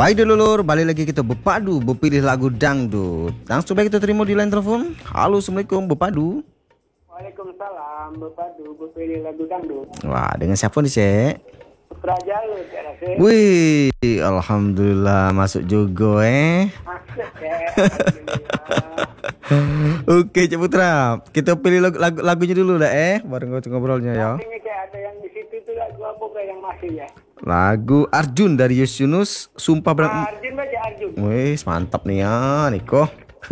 Baik dulu lur, balik lagi kita berpadu berpilih lagu dangdut. Langsung baik kita terima di line telepon. Halo, assalamualaikum berpadu. Waalaikumsalam, berpadu berpilih lagu dangdut. Wah, dengan siapa nih Cek? Putra Jalu, Cek Rasid. Wih, alhamdulillah masuk juga Masuk, Cek. Alhamdulillah. Oke Cek Putra, kita pilih lagunya dulu dah baru ngobrolnya ya. Ini Cek ada yang di situ tuh lagu apa Cek yang masih ya? Lagu Arjun dari Yunus, Sumpah Berang. Arjun baca Arjun. Wih, mantap nih ya, Niko.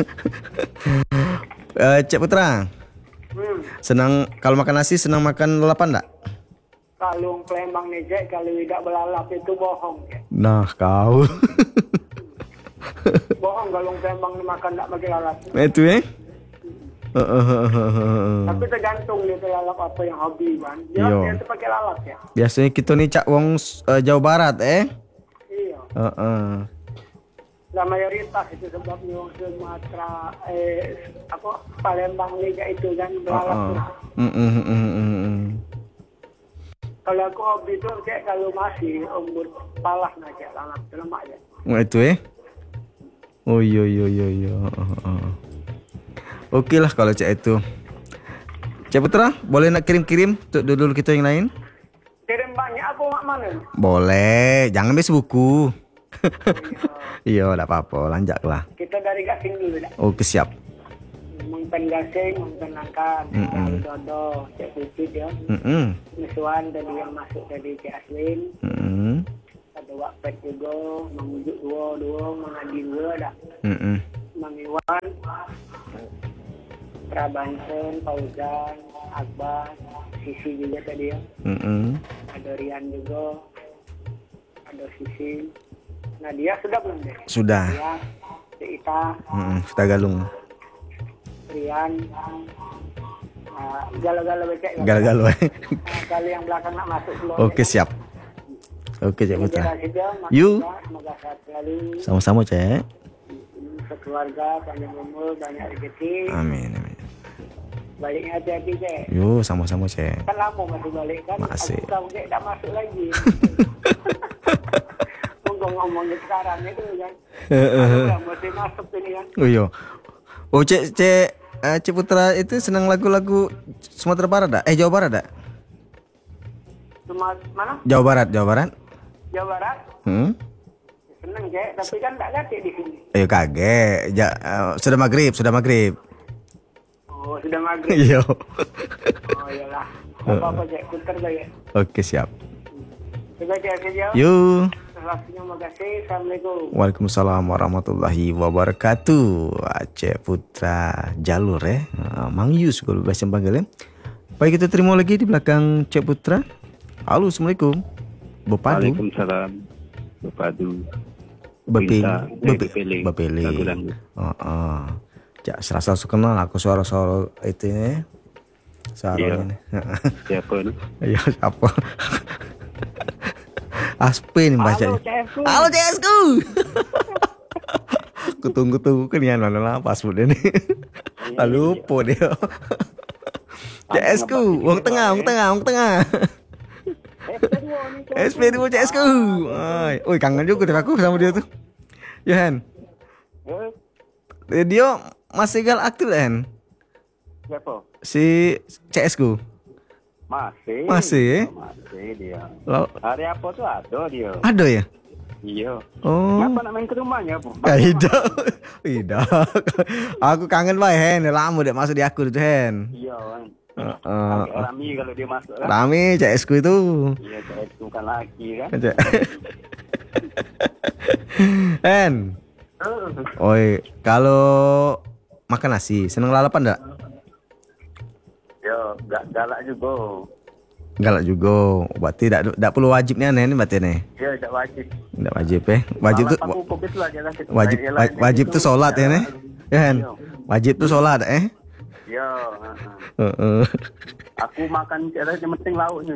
Cek Putra, senang kalau makan nasi, senang makan lalapan enggak? Kalung Palembang nih Cek, kalau tidak belalap itu bohong Cek. Nah, kau. Bohong kalung Palembang makan tidak pakai lalap. Itu Tapi tergantung dia lalap apa yang hobi kan. Dia itu pakai lalap ya. Biasanya kita nih cak wong Jawa Barat Iya. Nah, mayoritas itu sebabnya wong Sumatera Palembang Liga itu kan belalap. Kalau aku hobi itu kayak kalau masih umur palah aja lalap lemak aja. Itu Oh iya. Oke lah kalau cak itu. Cak Putra, boleh nak kirim-kirim untuk dulu kita yang lain? Kirim banyak aku mak mana? Boleh, jangan bes buku. Iya, enggak apa-apa, lanjak lah. Kita dari gasing dulu dah. Oke, siap. Mungkin gasing, mungkin nangkan, dodo, cek putih ya. Misuan tadi yang masuk dari Cik Aslin. Ada Wakpet juga, Mangujuk dua, Mangadi dua dah. Mang Iwan, Prabanten, Fauzan, Akbar, Sisi juga tadi ya. Ada Rian juga, ada Sisi. Nadia sudah belum deh? Sudah. Nadia, Ita, sudah galung. Rian, galau-galau becek. Galau-galau. Kalau yang belakang nak masuk belum. Oke, siap. Oke, Cek Putra. Yuk. Semoga sehat selalu. Sama-sama, Cek. Sekeluarga, panjang umur, banyak rezeki. Amin. Baliknya hati-hati, Cek. Yuk, sama-sama, Cek. Kan lama masih balik kan? Masih. Aku tahu Cek tak masuk lagi. Ngomong sekarang itu kan. Masih masuk ini kan. Oh iya. Oh, Cek Putra itu senang lagu-lagu Sumatera Barat dak? Jawa Barat dak? Mana? Jawa Barat. Jawa Barat? Seneng Cek, tapi kan tak kaget di sini. Ayo kaget. Sudah maghrib. Oh, sudah maghrib. Iya. Oh, iyalah. Apa-apa Cek, putar saja. Oke, siap. Coba Cek saja. Yuk. Terima kasih. Assalamualaikum. Waalaikumsalam warahmatullahi wabarakatuh. Cek Putra Jalur Mang Yus kalau bahasa panggilnya. Baik, kita terima lagi di belakang Cek Putra. Halo, assalamualaikum. Berpadu. Waalaikumsalam. Berpadu. Bepilih. Cak serasa kenal aku suara itu ini. Suara ini. Siapa nih? Iya, siapa? Aspin bacanya. Halo CSku. Aku tunggu kan ya mana pas muda nih. Lupa dia. CSku, wong tengah. SP2 CSku. Oi, kangen juga deh aku sama dia tuh. Yohan. Dia masih aktif kan? Siapa? Si CSku. Masih dia. Lalu, Hari apa tuh ada dia? ada ya? Iya. Oh. Kenapa nak main ke rumahnya, Bu? Tidak. Aku kangen Hen. Lama deh masuk di aku itu Hen. Iya, kan. Rami kalau dia masuk kan. Rami CSku itu. Iya, CSku bukan lagi kan. Hen. Oi, kalau makan nasi, seneng lalapan enggak? Yo, galak juga. Galak juga. Berarti tidak perlu wajib nih aneh ini berarti nih. Iya, tidak wajib. Tidak wajib Wajib tuh wajib tuh sholat ya nih. Ya kan? Wajib tuh sholat Iya. Aku makan yang penting lauknya.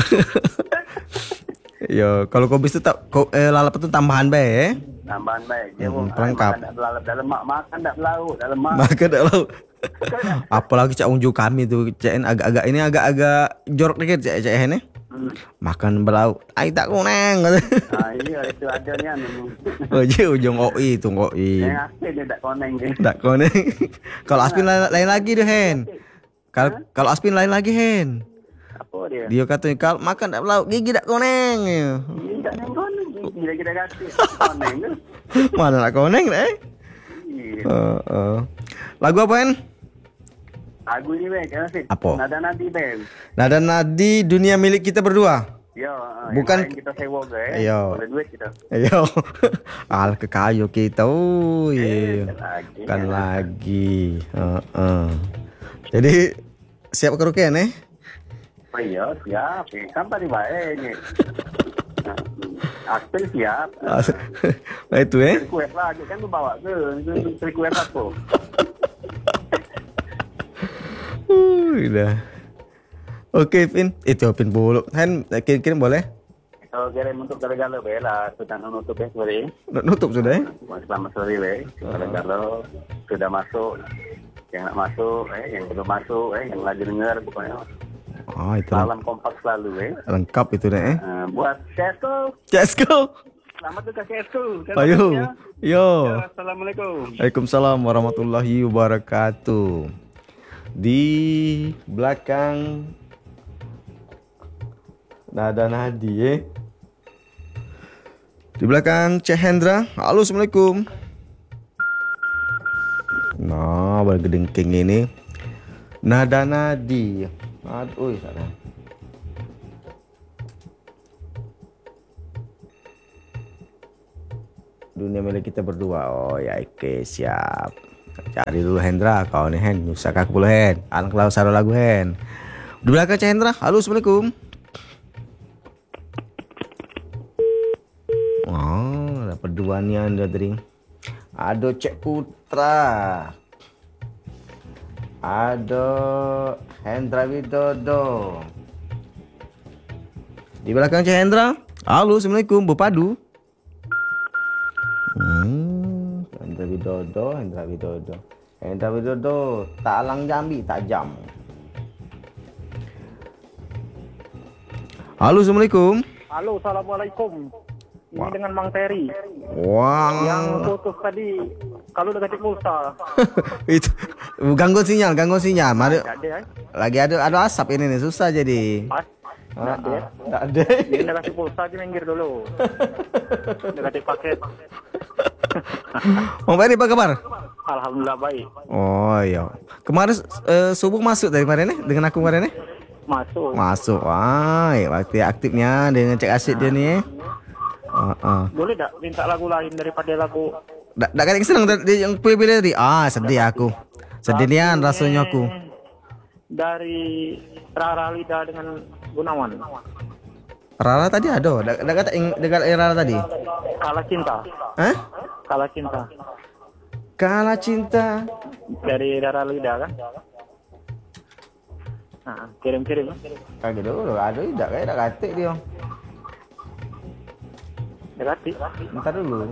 Yo, kalau kopi itu lalap itu tambahan bae Tambahan baik. Dia pelengkap. Makan tak lauk, tak lemak. Makan tak lauk. Apalagi cak unjuk kami tuh, cak agak-agak jorok dikit cak ini. Makan belauk, ai tak koneng. Iya itu ada ni anu. Oh, je ujung OI tu OI. Yang asyik dia tak koneng je. Tak koneng. Kalau Aspin lain lagi dia Hen. Kalau Aspin lain lagi Hen. Apa dia? Dia katanya kalau makan tak belauk gigi tak koneng. Dia tak yang koneng. Gila kita kata koneng tu. Mana nak koneng dah Iya. Lagu apa Hen? Lagu ni Ben, kan Asyik? Apa? Nada Nadi Ben. Nada Nadi Dunia Milik Kita Berdua. Ya, Bukan- yang lain kita sewa ke Ya. Boleh duit kita. Ayo. Al kekayu kita. Oh, iya. lagi. Kan lagi. Jadi siap kerukian Oh iya, siap. Sampai di baik ni. Aspel siap. Nah itu Request lah, kan tu bawa ke? Request apa? Dah. Okey Pin. Itu Pin bulu. Hen kirim boleh? Kalau kirim untuk segala bela, sudah nutup sorry. Nutup sudah Selamat sore le. Kalau sudah masuk, yang nak masuk, yang belum masuk, yang lagi dengar pokoknya. Oh, itu Salam kompak selalu lengkap itu deh. Buat Sesko, Cesko. selamat untuk Sesko. Ayo. Yo. Assalamualaikum. Waalaikumsalam warahmatullahi wabarakatuh. Di belakang Nada Nadi Di belakang Cik Hendra. Halo, Assalamualaikum. Nah, bergedengking ini Nada Nadi. Aduh, sana. Dunia Milik Kita Berdua. Oh ya, oke, siap. Cari dulu Hendra, kau nih Hen, nyusah aku pula Hen. Anak lau saru lagu Hen. Di belakang Cik Hendra. Halo, Assalamualaikum. Oh, dapat dua nih Anda tadi. Ada Cek Putra. Ada Hendra Widodo. Di belakang Cik Hendra. Halo, Assalamualaikum, Bupadu. Hendra Widodo, tak alang Jambi, tak jam. Halo, Assalamualaikum. Halo, Assalamualaikum. Ini dengan Mang Terry. Wah, Yang putus tadi, kalau udah ganti pulsa. itu gangguan sinyal. Mari, Nggak ada, lagi ada asap ini nih, susah jadi. Pas. Nggak ada. Tak ada. Dia udah kasih pulsa, dia minggir dulu. Udah ganti paket. Mau Ferry apa kabar? Alhamdulillah baik. Oh iya. Kemarin subuh masuk dari kemarin dengan aku kemarin Masuk. Masuk. Wah, waktu aktifnya dengan Cek Asyik dia nih. Boleh tak minta lagu lain daripada lagu Dak kadang senang dia yang pilih tadi. Sedih aku. Sedihnya rasanya aku. dari Rara Lida dengan Gunawan? Rara tadi ada. Dak kata dengan Rara tadi. Kalah Cinta. Hah? Kalah Cinta. Kalah cinta. Dari Rara Lida kan? Nah, kirim-kirim. Kayak dulu ada tidak kayak dak kata dia. Dekati. Bentar dulu.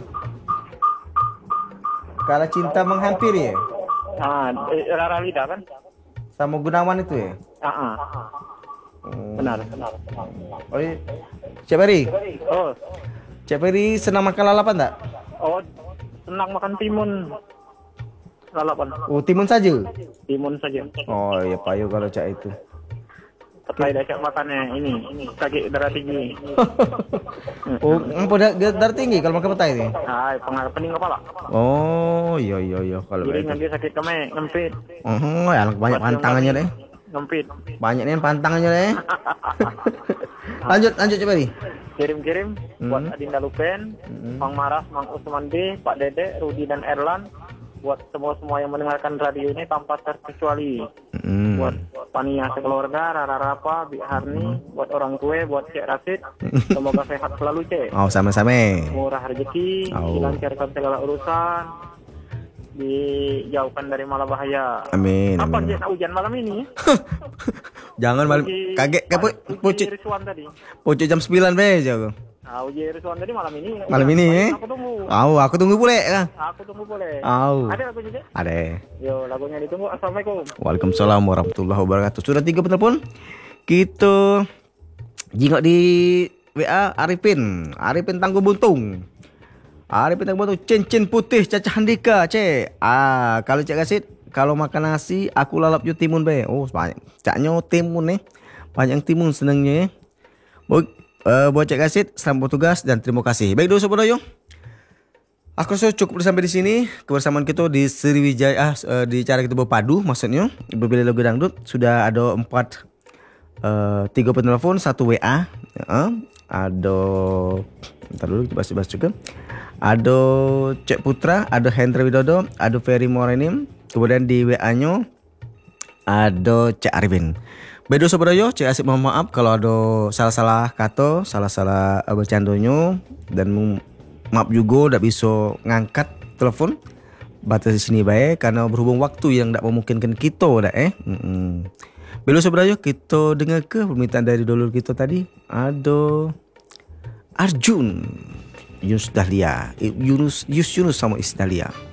Kalah cinta menghampiri ya? Rara Lida kan? Sama Gunawan itu ya? Benar. Oh iya. Cik Ferry. Oh, Cik Ferry senang makan lalapan tak? oh, senang makan timun. Lalapan. Oh, timun saja. Timun saja. Oh iya payu kalau cak itu. Setelah dah cak makannya ini sakit darah tinggi. Oh, apa darah tinggi kalau makan petai ni? Pengaruh pening kepala. Oh, iya kalau Jadi begitu. dia sakit kemeh, ngempit. Anak banyak pantangannya deh. Ngempit. Banyak nih pantangannya deh. lanjut Cik Ferry. Kirim-kirim buat Adinda Lupen, Mang Maras, Mang Usman D, Pak Dede, Rudi dan Erlan. Buat semua yang mendengarkan radio ini tanpa terkecuali. Buat Pania sekeluarga, Rara Rapa, Bi Harni, buat orang tua, buat Cik Rasid. Semoga sehat selalu Cik. Oh, sama-sama. Murah rezeki, dilancarkan segala urusan, dijauhkan dari malah bahaya. Amin. Apa Cik nak hujan malam ini? Jangan balik kaget ke pucuk Rizwan tadi. jam 9 be jago. Uji Rizwan tadi malam ini. Malam ini Aku tunggu. Aku tunggu boleh kan? Aku tunggu boleh. Ada lagunya Cik? Ada. Yo, lagunya ditunggu. Assalamualaikum. Waalaikumsalam warahmatullahi wabarakatuh. Sudah 3 penelpon. Kita Jingok di WA Arifin Tangguh Buntung. Arifin Tangguh Buntung, cincin putih Caca Handika, cek. Kalau Cik Kasit, kalau makan nasi aku lalap ju timun be. Oh, banyak. Caknya timun banyak timun senangnya. Buat Cik Kasit, selamat bertugas dan terima kasih. Baik, dosa bodoh. Aku rasa cukup sampai di sini kebersamaan kita di Sriwijaya, di cara kita berpadu, maksudnya berbeda lagu dangdut. Sudah ada 3 penelpon, 1 WA. Ada, ntar dulu kita bahas juga. Ada Cek Putra, ada Hendra Widodo, ada Ferry Morenim. Kemudian di WA-nya ada Cek Arifin. Bedo sobrayo, Cek Asik mohon maaf kalau ada salah-salah kata, salah-salah bercandanya, dan maaf juga tak bisa ngangkat telepon. Batas di sini baik karena berhubung waktu yang tak memungkinkan kita dah Belo sobrayo, kita dengar ke permintaan dari dulur kita tadi. Ada Arjun Yunus Dahlia, Yunus sama Isdahlia.